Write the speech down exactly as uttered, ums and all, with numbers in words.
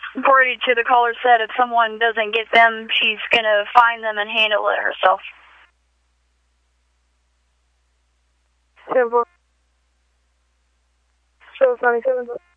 According to the caller said, if someone doesn't get them, she's going to find them and handle it herself. ten four. Show us ninety-seven.